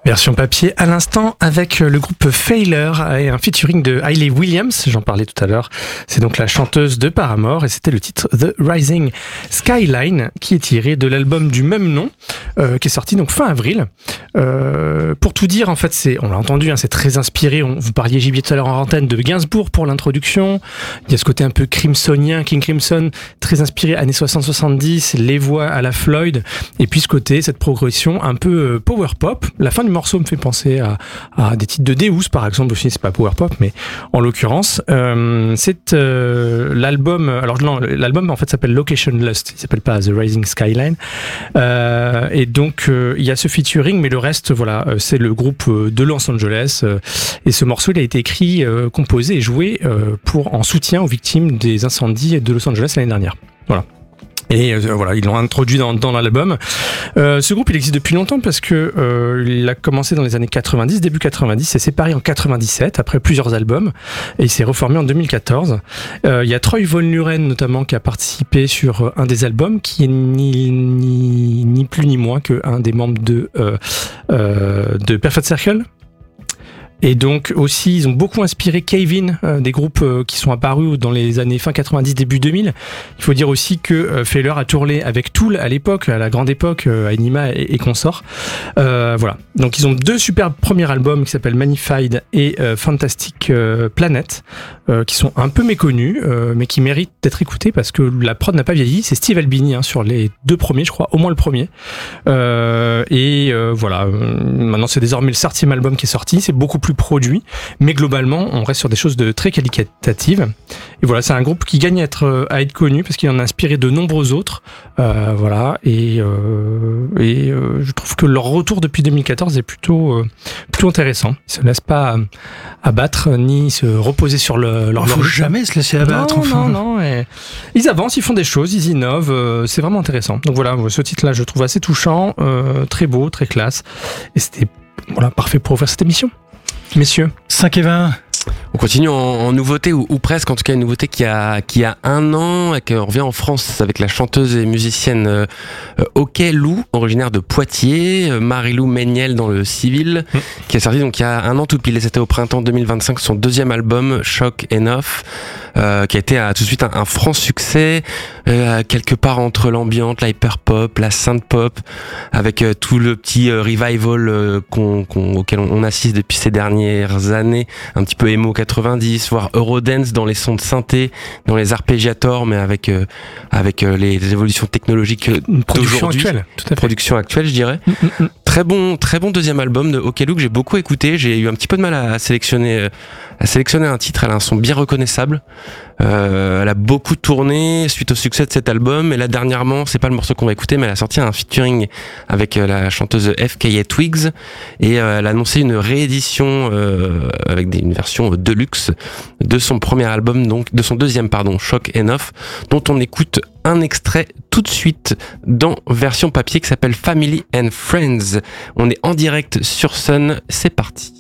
Version papier à l'instant avec le groupe Failure et un featuring de Hayley Williams, j'en parlais tout à l'heure. C'est donc la chanteuse de Paramore et c'était le titre The Rising Skyline qui est tiré de l'album du même nom qui est sorti donc fin avril. Pour tout dire, en fait, on l'a entendu, c'est très inspiré. Vous parliez Gibier tout à l'heure en antenne de Gainsbourg pour l'introduction. Il y a ce côté un peu crimsonien, King Crimson, très inspiré années 60-70, les voix à la Floyd et puis ce côté, cette progression un peu power pop. La fin du morceau me fait penser à des titres de Deus par exemple aussi, c'est pas power pop mais en l'occurrence c'est l'album, alors non, l'album en fait s'appelle Location Lust, il s'appelle pas The Rising Skyline et donc il y a ce featuring mais le reste voilà, c'est le groupe de Los Angeles et ce morceau il a été écrit, composé et joué en soutien aux victimes des incendies de Los Angeles l'année dernière. Voilà. Et voilà, ils l'ont introduit dans l'album. Ce groupe, il existe depuis longtemps parce que il a commencé dans les années 90, début 90, s'est séparé en 97 après plusieurs albums et il s'est reformé en 2014. Il y a Troy Von Luren notamment qui a participé sur un des albums qui est ni plus ni moins qu'un des membres de Perfect Circle. Et donc aussi, ils ont beaucoup inspiré Cave In, des groupes qui sont apparus dans les années fin 90, début 2000. Il faut dire aussi que Failure a tourné avec Tool à l'époque, à la grande époque, Anima et consorts. Voilà. Donc ils ont 2 superbes premiers albums qui s'appellent Magnified et Fantastic Planet, qui sont un peu méconnus, mais qui méritent d'être écoutés parce que la prod n'a pas vieilli. C'est Steve Albini sur les 2 premiers, je crois, au moins le premier. Voilà. Maintenant, c'est désormais le 7e album qui est sorti. C'est beaucoup plus produit, mais globalement on reste sur des choses de très qualitatives et voilà, c'est un groupe qui gagne à être connu parce qu'il en a inspiré de nombreux autres voilà, et je trouve que leur retour depuis 2014 est plutôt intéressant. Ils se laissent pas abattre ni se reposer sur leur faut jamais se laisser abattre. Non, ils avancent, ils font des choses, ils innovent, c'est vraiment intéressant. Donc voilà, ce titre là je trouve assez touchant, très beau, très classe et c'était voilà, parfait pour ouvrir cette émission. Messieurs. 5 et 20. On continue en nouveauté, ou presque, en tout cas une nouveauté qui a 1 an et qu'on revient en France avec la chanteuse et musicienne Okelou, originaire de Poitiers, Marilou Méniel dans le civil, qui est sorti donc il y a 1 an tout pile, c'était au printemps 2025, son 2e album, Shock Enough, qui a été tout de suite un franc succès, quelque part entre l'ambiante, l'hyperpop, la synth-pop, avec tout le petit revival auquel on assiste depuis ces dernières années, un petit peu emo 90, voire Eurodance dans les sons de synthé, dans les arpégiators, mais avec les évolutions technologiques d'aujourd'hui. Production actuelle, je dirais. Très bon 2e album de Okelou que j'ai beaucoup écouté. J'ai eu un petit peu de mal à sélectionner un titre. Elle a un son bien reconnaissable. Elle a beaucoup tourné suite au succès de cet album. Et là, dernièrement, c'est pas le morceau qu'on va écouter, mais elle a sorti un featuring avec la chanteuse FKA Twigs. Et elle a annoncé une réédition avec une version deluxe de son premier album, donc de son 2e, Shock Enough, dont on écoute un extrait tout de suite dans version papier qui s'appelle Family and Friends. On est en direct sur Sun, c'est parti.